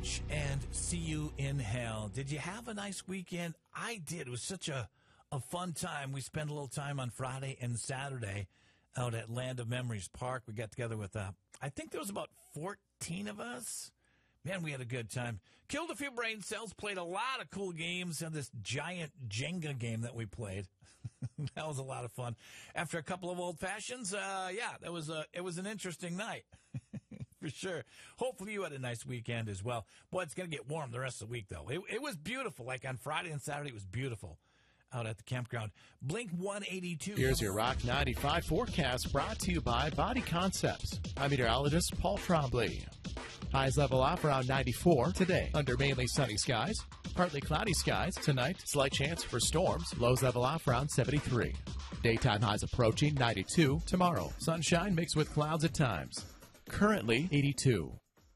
much and see you in hell. Did you have a nice weekend? I did. It was such a fun time. We spent a little time on Friday and Saturday out at Land of Memories Park. We got together with, I think there was about 14 of us. Man, we had a good time. Killed a few brain cells, played a lot of cool games, and this giant Jenga game that we played. That was a lot of fun. After a couple of old fashions, it was an interesting night. For sure. Hopefully you had a nice weekend as well. Boy, it's going to get warm the rest of the week, though. It was beautiful. Like on Friday and Saturday, it was beautiful out at the campground. Blink 182. Here's your Rock 95 forecast brought to you by Body Concepts. I'm meteorologist Paul Trombley. Highs level off around 94 today under mainly sunny skies. Partly cloudy skies tonight. Slight chance for storms. Lows level off around 73. Daytime highs approaching 92 tomorrow. Sunshine mixed with clouds at times. Currently 82.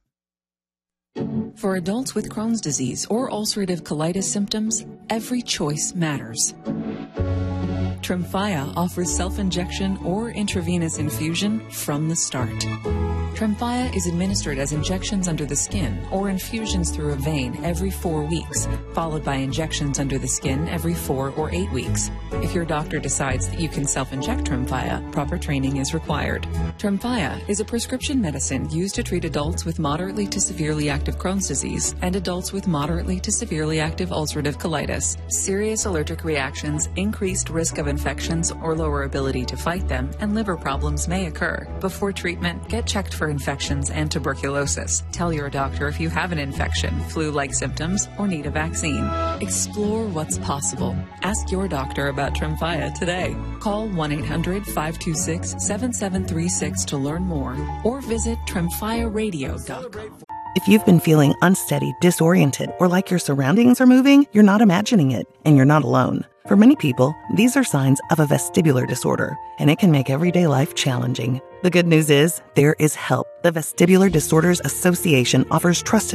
For adults with Crohn's disease or ulcerative colitis symptoms, every choice matters. Tremfya offers self-injection or intravenous infusion from the start. Tremfya is administered as injections under the skin or infusions through a vein every 4 weeks, followed by injections under the skin every 4 or 8 weeks. If your doctor decides that you can self-inject Tremfya, proper training is required. Tremfya is a prescription medicine used to treat adults with moderately to severely active Crohn's disease and adults with moderately to severely active ulcerative colitis. Serious allergic reactions, increased risk of infections or lower ability to fight them, and liver problems may occur. Before treatment, get checked for infections and tuberculosis. Tell your doctor if you have an infection, flu-like symptoms, or need a vaccine. Explore what's possible. Ask your doctor about Tremfya today. Call 1-800-526-7736 to learn more or visit tremfyaradio.com. If you've been feeling unsteady, disoriented, or like your surroundings are moving, you're not imagining it, and you're not alone. For many people, these are signs of a vestibular disorder, and it can make everyday life challenging. The good news is, there is help. The Vestibular Disorders Association offers trusted